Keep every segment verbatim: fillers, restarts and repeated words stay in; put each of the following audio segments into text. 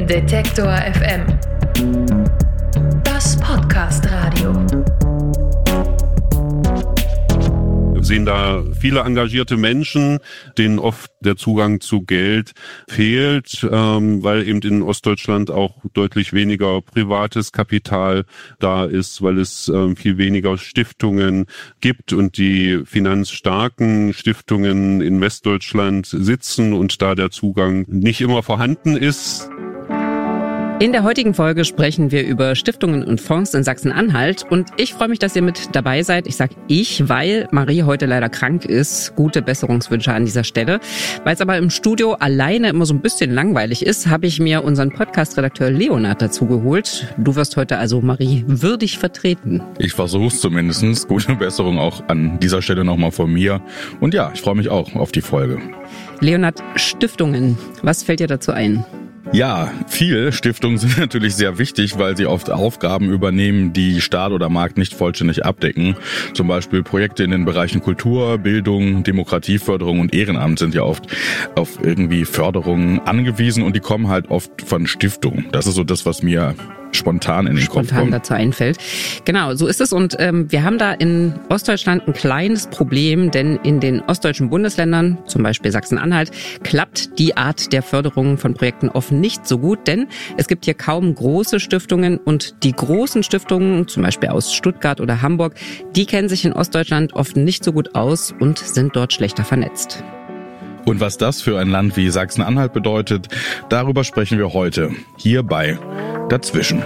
Detektor F M. Das Podcast-Radio. Wir sehen da viele engagierte Menschen, denen oft der Zugang zu Geld fehlt, ähm, weil eben in Ostdeutschland auch deutlich weniger privates Kapital da ist, weil es ähm, viel weniger Stiftungen gibt und die finanzstarken Stiftungen in Westdeutschland sitzen und da der Zugang nicht immer vorhanden ist. In der heutigen Folge sprechen wir über Stiftungen und Fonds in Sachsen-Anhalt und ich freue mich, dass ihr mit dabei seid. Ich sage ich, weil Marie heute leider krank ist. Gute Besserungswünsche an dieser Stelle. Weil es aber im Studio alleine immer so ein bisschen langweilig ist, habe ich mir unseren Podcast-Redakteur Leonhard dazu geholt. Du wirst heute also Marie würdig vertreten. Ich versuch's zumindest. Gute Besserung auch an dieser Stelle nochmal von mir. Und ja, ich freue mich auch auf die Folge. Leonhard, Stiftungen, was fällt dir dazu ein? Ja, viel. Stiftungen sind natürlich sehr wichtig, weil sie oft Aufgaben übernehmen, die Staat oder Markt nicht vollständig abdecken. Zum Beispiel Projekte in den Bereichen Kultur, Bildung, Demokratieförderung und Ehrenamt sind ja oft auf irgendwie Förderungen angewiesen und die kommen halt oft von Stiftungen. Das ist so das, was mir spontan in den spontan Kopf kommt. dazu einfällt. Genau, so ist es. Und ähm, wir haben da in Ostdeutschland ein kleines Problem, denn in den ostdeutschen Bundesländern, zum Beispiel Sachsen-Anhalt, klappt die Art der Förderung von Projekten oft nicht so gut, denn es gibt hier kaum große Stiftungen und die großen Stiftungen, zum Beispiel aus Stuttgart oder Hamburg, die kennen sich in Ostdeutschland oft nicht so gut aus und sind dort schlechter vernetzt. Und was das für ein Land wie Sachsen-Anhalt bedeutet, darüber sprechen wir heute hier bei Dazwischen.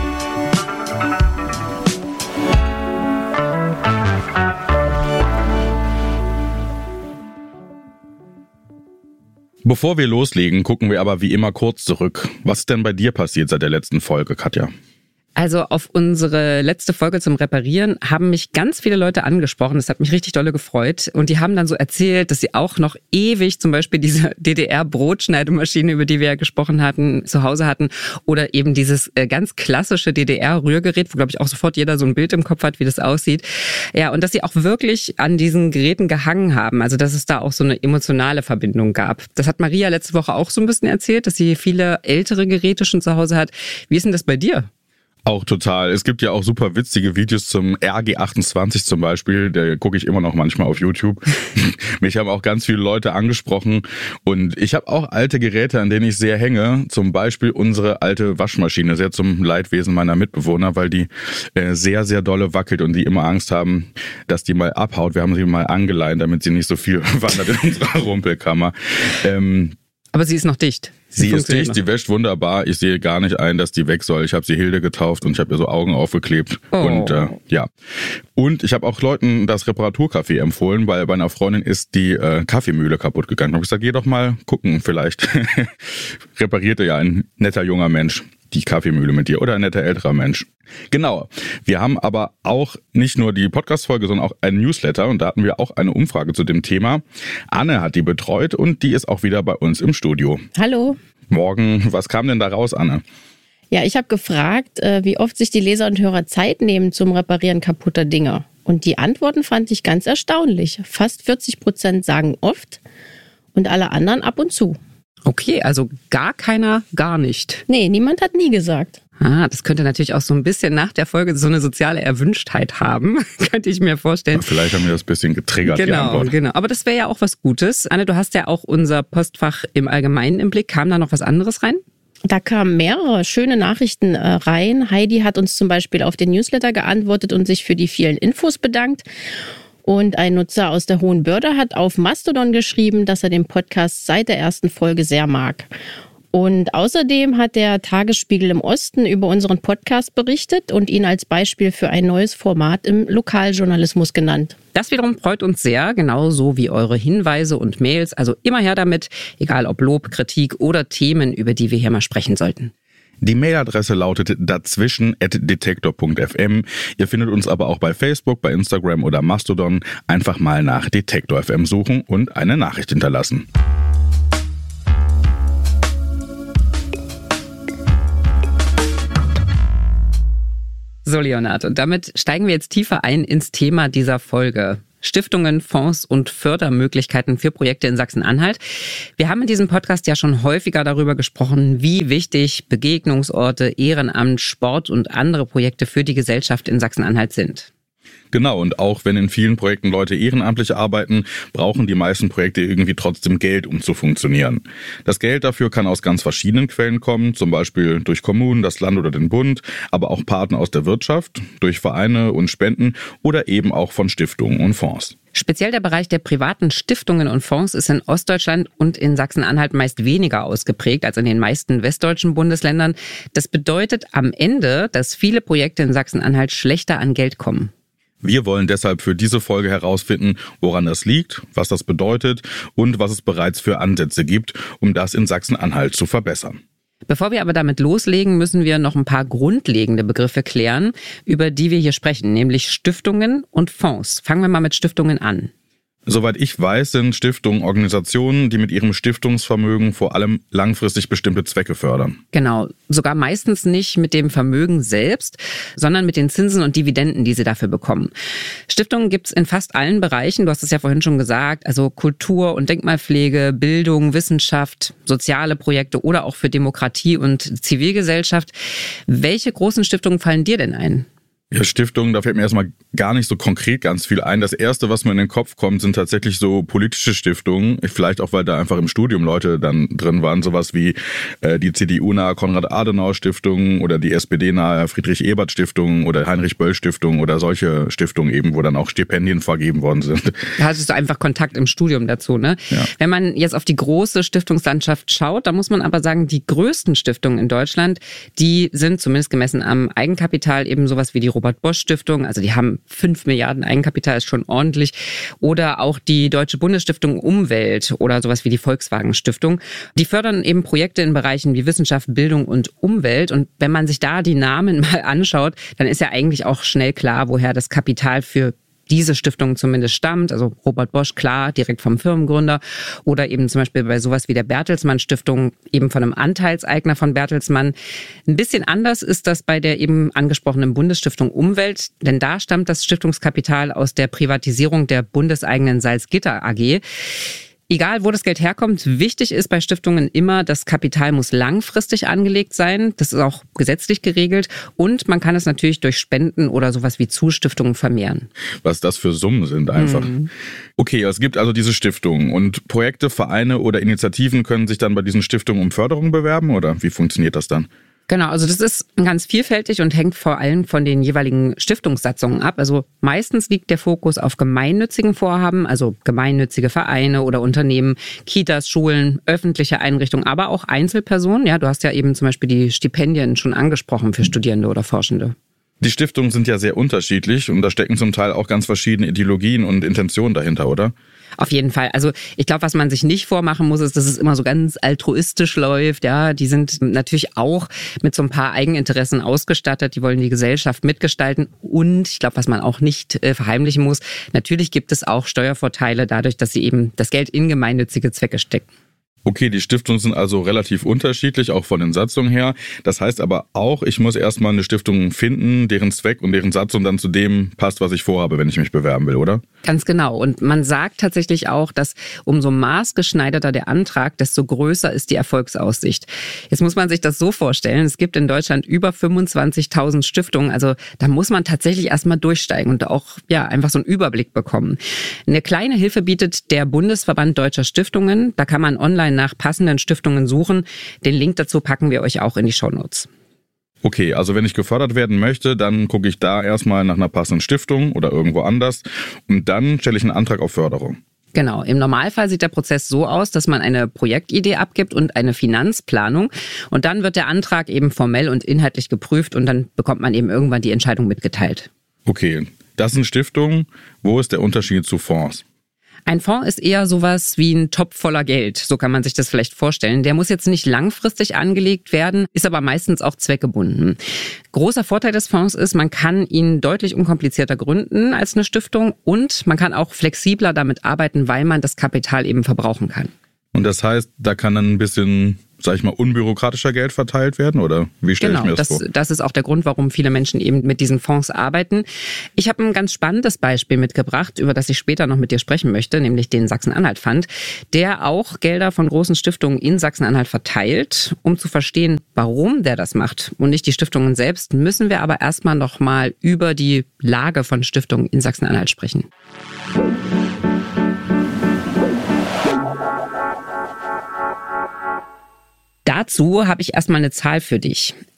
Bevor wir loslegen, gucken wir aber wie immer kurz zurück. Was ist denn bei dir passiert seit der letzten Folge, Katja? Also auf unsere letzte Folge zum Reparieren haben mich ganz viele Leute angesprochen. Das hat mich richtig dolle gefreut. Und die haben dann so erzählt, dass sie auch noch ewig zum Beispiel diese D D R-Brotschneidemaschine, über die wir ja gesprochen hatten, zu Hause hatten. Oder eben dieses ganz klassische D D R-Rührgerät, wo, glaube ich, auch sofort jeder so ein Bild im Kopf hat, wie das aussieht. Ja, und dass sie auch wirklich an diesen Geräten gehangen haben. Also dass es da auch so eine emotionale Verbindung gab. Das hat Maria letzte Woche auch so ein bisschen erzählt, dass sie viele ältere Geräte schon zu Hause hat. Wie ist denn das bei dir? Auch total. Es gibt ja auch super witzige Videos zum R G achtundzwanzig zum Beispiel. Der gucke ich immer noch manchmal auf YouTube. Mich haben auch ganz viele Leute angesprochen. Und ich habe auch alte Geräte, an denen ich sehr hänge. Zum Beispiel unsere alte Waschmaschine. Sehr zum Leidwesen meiner Mitbewohner, weil die äh, sehr, sehr dolle wackelt und die immer Angst haben, dass die mal abhaut. Wir haben sie mal angeleint, damit sie nicht so viel wandert in unserer Rumpelkammer. Ähm, Aber sie ist noch dicht. Sie, sie ist dicht, noch. Sie wäscht wunderbar. Ich sehe gar nicht ein, dass die weg soll. Ich habe sie Hilde getauft und ich habe ihr so Augen aufgeklebt. Oh. Und äh, ja. Und ich habe auch Leuten das Reparaturcafé empfohlen, weil bei einer Freundin ist die äh, Kaffeemühle kaputt gegangen. Ich habe gesagt, geh doch mal gucken, vielleicht reparierte ja ein netter junger Mensch die Kaffeemühle mit dir oder ein netter älterer Mensch. Genau. Wir haben aber auch nicht nur die Podcast-Folge, sondern auch ein Newsletter und da hatten wir auch eine Umfrage zu dem Thema. Anne hat die betreut und die ist auch wieder bei uns im Studio. Hallo. Morgen. Was kam denn da raus, Anne? Ja, ich habe gefragt, wie oft sich die Leser und Hörer Zeit nehmen zum Reparieren kaputter Dinge. Und die Antworten fand ich ganz erstaunlich. Fast vierzig Prozent sagen oft und alle anderen ab und zu. Okay, also gar keiner, gar nicht. Nee, niemand hat nie gesagt. Ah, das könnte natürlich auch so ein bisschen nach der Folge so eine soziale Erwünschtheit haben, könnte ich mir vorstellen. Ja, vielleicht haben wir das ein bisschen getriggert, genau, die Antwort. Genau, aber das wäre ja auch was Gutes. Anne, du hast ja auch unser Postfach im Allgemeinen im Blick. Kam da noch was anderes rein? Da kamen mehrere schöne Nachrichten äh, rein. Heidi hat uns zum Beispiel auf den Newsletter geantwortet und sich für die vielen Infos bedankt. Und ein Nutzer aus der Hohenbörde hat auf Mastodon geschrieben, dass er den Podcast seit der ersten Folge sehr mag. Und außerdem hat der Tagesspiegel im Osten über unseren Podcast berichtet und ihn als Beispiel für ein neues Format im Lokaljournalismus genannt. Das wiederum freut uns sehr, genauso wie eure Hinweise und Mails. Also immer her damit, egal ob Lob, Kritik oder Themen, über die wir hier mal sprechen sollten. Die Mailadresse lautet dazwischen at detektor punkt f m. Ihr findet uns aber auch bei Facebook, bei Instagram oder Mastodon. Einfach mal nach Detektor F M suchen und eine Nachricht hinterlassen. So, Leonhard, und damit steigen wir jetzt tiefer ein ins Thema dieser Folge. Stiftungen, Fonds und Fördermöglichkeiten für Projekte in Sachsen-Anhalt. Wir haben in diesem Podcast ja schon häufiger darüber gesprochen, wie wichtig Begegnungsorte, Ehrenamt, Sport und andere Projekte für die Gesellschaft in Sachsen-Anhalt sind. Genau, und auch wenn in vielen Projekten Leute ehrenamtlich arbeiten, brauchen die meisten Projekte irgendwie trotzdem Geld, um zu funktionieren. Das Geld dafür kann aus ganz verschiedenen Quellen kommen, zum Beispiel durch Kommunen, das Land oder den Bund, aber auch Partner aus der Wirtschaft, durch Vereine und Spenden oder eben auch von Stiftungen und Fonds. Speziell der Bereich der privaten Stiftungen und Fonds ist in Ostdeutschland und in Sachsen-Anhalt meist weniger ausgeprägt als in den meisten westdeutschen Bundesländern. Das bedeutet am Ende, dass viele Projekte in Sachsen-Anhalt schlechter an Geld kommen. Wir wollen deshalb für diese Folge herausfinden, woran das liegt, was das bedeutet und was es bereits für Ansätze gibt, um das in Sachsen-Anhalt zu verbessern. Bevor wir aber damit loslegen, müssen wir noch ein paar grundlegende Begriffe klären, über die wir hier sprechen, nämlich Stiftungen und Fonds. Fangen wir mal mit Stiftungen an. Soweit ich weiß, sind Stiftungen Organisationen, die mit ihrem Stiftungsvermögen vor allem langfristig bestimmte Zwecke fördern. Genau, sogar meistens nicht mit dem Vermögen selbst, sondern mit den Zinsen und Dividenden, die sie dafür bekommen. Stiftungen gibt's in fast allen Bereichen, du hast es ja vorhin schon gesagt, also Kultur- und Denkmalpflege, Bildung, Wissenschaft, soziale Projekte oder auch für Demokratie und Zivilgesellschaft. Welche großen Stiftungen fallen dir denn ein? Ja, Stiftungen, da fällt mir erstmal gar nicht so konkret ganz viel ein. Das Erste, was mir in den Kopf kommt, sind tatsächlich so politische Stiftungen. Vielleicht auch, weil da einfach im Studium Leute dann drin waren. Sowas wie äh, die C D U-nahe Konrad-Adenauer-Stiftung oder die S P D-nahe Friedrich-Ebert-Stiftung oder Heinrich-Böll-Stiftung oder solche Stiftungen eben, wo dann auch Stipendien vergeben worden sind. Da hattest du einfach Kontakt im Studium dazu, ne? Ja. Wenn man jetzt auf die große Stiftungslandschaft schaut, da muss man aber sagen, die größten Stiftungen in Deutschland, die sind zumindest gemessen am Eigenkapital eben sowas wie die Robert-Bosch-Stiftung, also die haben fünf Milliarden Eigenkapital, ist schon ordentlich. Oder auch die Deutsche Bundesstiftung Umwelt oder sowas wie die Volkswagen-Stiftung. Die fördern eben Projekte in Bereichen wie Wissenschaft, Bildung und Umwelt. Und wenn man sich da die Namen mal anschaut, dann ist ja eigentlich auch schnell klar, woher das Kapital für diese Stiftung zumindest stammt, also Robert Bosch, klar, direkt vom Firmengründer oder eben zum Beispiel bei sowas wie der Bertelsmann Stiftung eben von einem Anteilseigner von Bertelsmann. Ein bisschen anders ist das bei der eben angesprochenen Bundesstiftung Umwelt, denn da stammt das Stiftungskapital aus der Privatisierung der bundeseigenen Salzgitter A G. Egal, wo das Geld herkommt, wichtig ist bei Stiftungen immer, das Kapital muss langfristig angelegt sein. Das ist auch gesetzlich geregelt. Und man kann es natürlich durch Spenden oder sowas wie Zustiftungen vermehren. Was das für Summen sind einfach. Mhm. Okay, es gibt also diese Stiftungen und Projekte, Vereine oder Initiativen können sich dann bei diesen Stiftungen um Förderung bewerben oder wie funktioniert das dann? Genau, also das ist ganz vielfältig und hängt vor allem von den jeweiligen Stiftungssatzungen ab. Also meistens liegt der Fokus auf gemeinnützigen Vorhaben, also gemeinnützige Vereine oder Unternehmen, Kitas, Schulen, öffentliche Einrichtungen, aber auch Einzelpersonen. Ja, du hast ja eben zum Beispiel die Stipendien schon angesprochen für Studierende oder Forschende. Die Stiftungen sind ja sehr unterschiedlich und da stecken zum Teil auch ganz verschiedene Ideologien und Intentionen dahinter, oder? Auf jeden Fall. Also ich glaube, was man sich nicht vormachen muss, ist, dass es immer so ganz altruistisch läuft. Ja, die sind natürlich auch mit so ein paar Eigeninteressen ausgestattet. Die wollen die Gesellschaft mitgestalten. Und ich glaube, was man auch nicht äh, verheimlichen muss, natürlich gibt es auch Steuervorteile dadurch, dass sie eben das Geld in gemeinnützige Zwecke stecken. Okay, die Stiftungen sind also relativ unterschiedlich, auch von den Satzungen her. Das heißt aber auch, ich muss erstmal eine Stiftung finden, deren Zweck und deren Satzung dann zu dem passt, was ich vorhabe, wenn ich mich bewerben will, oder? Ganz genau. Und man sagt tatsächlich auch, dass umso maßgeschneiderter der Antrag, desto größer ist die Erfolgsaussicht. Jetzt muss man sich das so vorstellen, es gibt in Deutschland über fünfundzwanzigtausend Stiftungen. Also da muss man tatsächlich erstmal durchsteigen und auch ja einfach so einen Überblick bekommen. Eine kleine Hilfe bietet der Bundesverband Deutscher Stiftungen. Da kann man online nach passenden Stiftungen suchen. Den Link dazu packen wir euch auch in die Shownotes. Okay, also wenn ich gefördert werden möchte, dann gucke ich da erstmal nach einer passenden Stiftung oder irgendwo anders und dann stelle ich einen Antrag auf Förderung. Genau. Im Normalfall sieht der Prozess so aus, dass man eine Projektidee abgibt und eine Finanzplanung und dann wird der Antrag eben formell und inhaltlich geprüft und dann bekommt man eben irgendwann die Entscheidung mitgeteilt. Okay, das sind Stiftungen. Wo ist der Unterschied zu Fonds? Ein Fonds ist eher sowas wie ein Topf voller Geld, so kann man sich das vielleicht vorstellen. Der muss jetzt nicht langfristig angelegt werden, ist aber meistens auch zweckgebunden. Großer Vorteil des Fonds ist, man kann ihn deutlich unkomplizierter gründen als eine Stiftung und man kann auch flexibler damit arbeiten, weil man das Kapital eben verbrauchen kann. Und das heißt, da kann dann ein bisschen sag ich mal, unbürokratischer Geld verteilt werden? Oder wie stelle genau, ich mir das, das vor? Das ist auch der Grund, warum viele Menschen eben mit diesen Fonds arbeiten. Ich habe ein ganz spannendes Beispiel mitgebracht, über das ich später noch mit dir sprechen möchte, nämlich den Sachsen-Anhalt-Fund, der auch Gelder von großen Stiftungen in Sachsen-Anhalt verteilt. Um zu verstehen, warum der das macht und nicht die Stiftungen selbst, müssen wir aber erstmal noch mal über die Lage von Stiftungen in Sachsen-Anhalt sprechen. Dazu habe ich erstmal eine Zahl für dich.